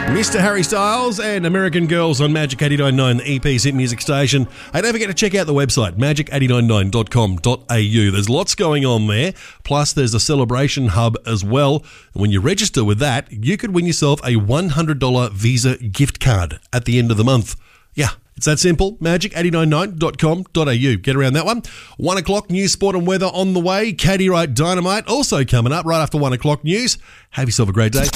Mr. Harry Styles and American Girls on Magic 89.9, the EP's hit music station. Hey, don't forget to check out the website, magic899.com.au. There's lots going on there. Plus, there's a celebration hub as well. And when you register with that, you could win yourself a $100 Visa gift card at the end of the month. Yeah, it's that simple. Magic899.com.au. Get around that one. 1 o'clock, news, sport and weather on the way. Katie Wright Dynamite also coming up right after 1 o'clock news. Have yourself a great day.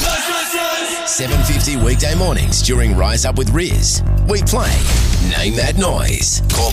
7:50 weekday mornings during Rise Up with Riz. We play Name That Noise. Call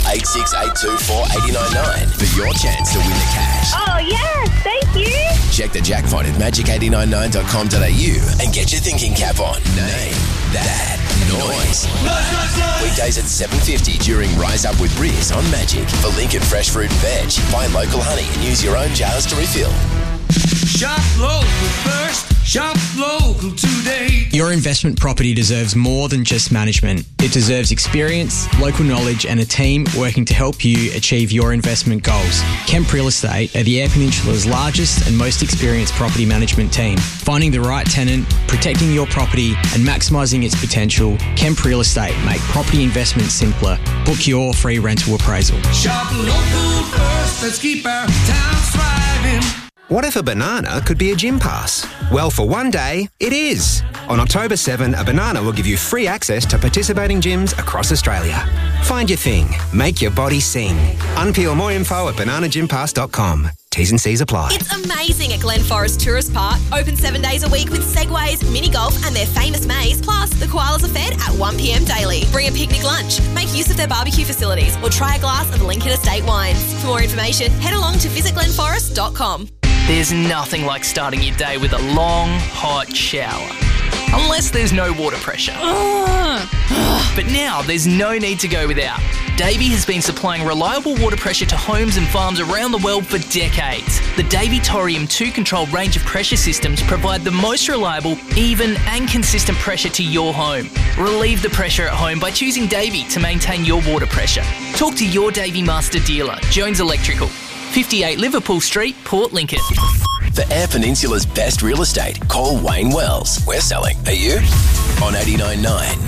86824899 for your chance to win the cash. Oh, yes, thank you. Check the jackpot at magic899.com.au and get your thinking cap on. Name That Noise. Weekdays at 7:50 during Rise Up with Riz on Magic. For Lincoln Fresh Fruit and Veg, buy local honey and use your own jars to refill. Shop local first, shop local today. Your investment property deserves more than just management. It deserves experience, local knowledge and a team working to help you achieve your investment goals. Kemp Real Estate are the Eyre Peninsula's largest and most experienced property management team. Finding the right tenant, protecting your property and maximising its potential, Kemp Real Estate make property investment simpler. Book your free rental appraisal. Shop local first, let's keep our town thriving. What if a banana could be a gym pass? Well, for one day, it is. On October 7, a banana will give you free access to participating gyms across Australia. Find your thing. Make your body sing. Unpeel more info at bananagympass.com. T's and C's apply. It's amazing at Glen Forest Tourist Park. Open 7 days a week with segways, mini golf and their famous maze. Plus, the koalas are fed at 1 p.m. daily. Bring a picnic lunch, make use of their barbecue facilities or try a glass of Lincoln Estate wines. For more information, head along to visitglenforest.com. There's nothing like starting your day with a long, hot shower. Unless there's no water pressure. But now there's no need to go without. Davey has been supplying reliable water pressure to homes and farms around the world for decades. The Davey Torium 2-control range of pressure systems provide the most reliable, even and consistent pressure to your home. Relieve the pressure at home by choosing Davey to maintain your water pressure. Talk to your Davey Master dealer, Jones Electrical. 58 Liverpool Street, Port Lincoln. For Eyre Peninsula's best real estate, call Wayne Wells. We're selling. Are you? On 89.9,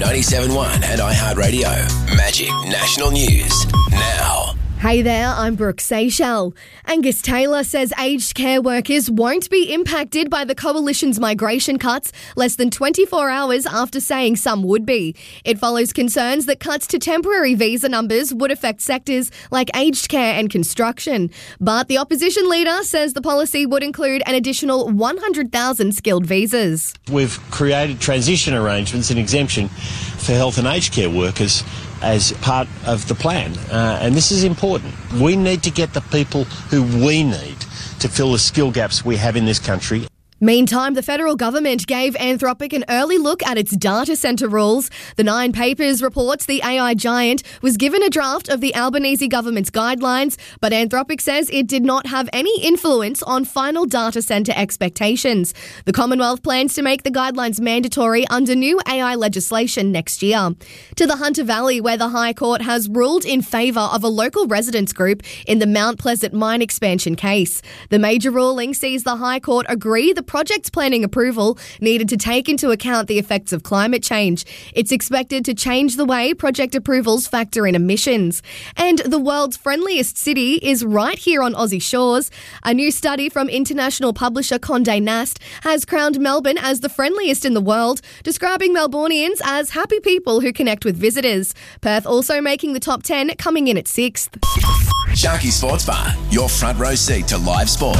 97.1 and iHeartRadio. Magic National News. Now. Hey there, I'm Brooke Seychelles. Angus Taylor says aged care workers won't be impacted by the Coalition's migration cuts less than 24 hours after saying some would be. It follows concerns that cuts to temporary visa numbers would affect sectors like aged care and construction. But the opposition leader says the policy would include an additional 100,000 skilled visas. We've created transition arrangements and exemption for health and aged care workers as part of the plan, and this is important. We need to get the people who we need to fill the skill gaps we have in this country. Meantime, the federal government gave Anthropic an early look at its data centre rules. The Nine Papers reports the AI giant was given a draft of the Albanese government's guidelines, but Anthropic says it did not have any influence on final data centre expectations. The Commonwealth plans to make the guidelines mandatory under new AI legislation next year. To the Hunter Valley, where the High Court has ruled in favour of a local residents group in the Mount Pleasant mine expansion case. The major ruling sees the High Court agree the project's planning approval needed to take into account the effects of climate change. It's expected to change the way project approvals factor in emissions. And the world's friendliest city is right here on Aussie shores. A new study from international publisher Condé Nast has crowned Melbourne as the friendliest in the world, describing Melbournians as happy people who connect with visitors. Perth also making the top 10, coming in at 6th. Sharky Sports Bar, your front row seat to live sport.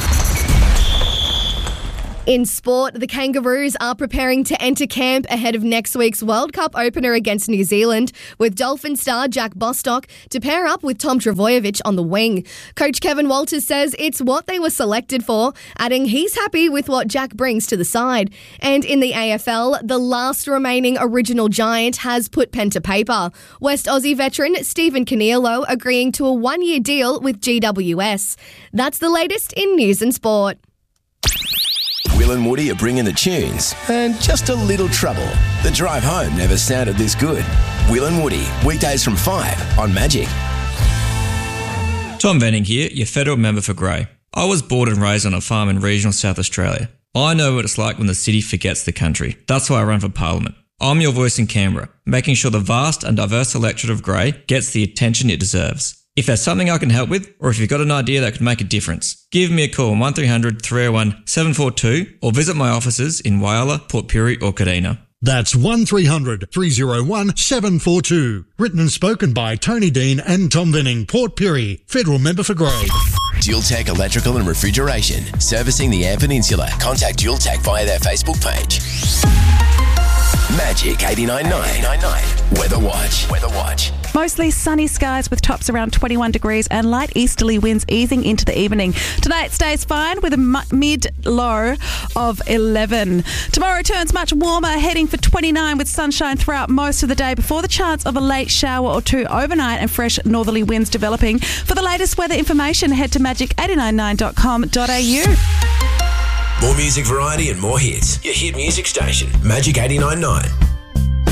In sport, the Kangaroos are preparing to enter camp ahead of next week's World Cup opener against New Zealand, with Dolphin star Jack Bostock to pair up with Tom Trbojevic on the wing. Coach Kevin Walters says it's what they were selected for, adding he's happy with what Jack brings to the side. And in the AFL, the last remaining original giant has put pen to paper. West Aussie veteran Stephen Caniello agreeing to a one-year deal with GWS. That's the latest in news and sport. Will and Woody are bringing the tunes and just a little trouble. The drive home never sounded this good. Will and Woody, weekdays from 5 on Magic. Tom Venning here, your federal member for Grey. I was born and raised on a farm in regional South Australia. I know what it's like when the city forgets the country. That's why I run for Parliament. I'm your voice in Canberra, making sure the vast and diverse electorate of Grey gets the attention it deserves. If there's something I can help with, or if you've got an idea that could make a difference, give me a call on 1300 301 742 or visit my offices in Whyalla, Port Pirie or Kadina. That's 1300 301 742. Written and spoken by Tony Dean and Tom Venning, Port Pirie, Federal Member for Grey. Dual Tech Electrical and Refrigeration, servicing the Eyre Peninsula. Contact Dual Tech via their Facebook page. Magic 89.9. Weather Watch. Mostly sunny skies with tops around 21 degrees and light easterly winds easing into the evening. Tonight stays fine with a mid-low of 11. Tomorrow turns much warmer, heading for 29 with sunshine throughout most of the day before the chance of a late shower or two overnight and fresh northerly winds developing. For the latest weather information, head to magic899.com.au. More music variety and more hits. Your hit music station, Magic 89.9.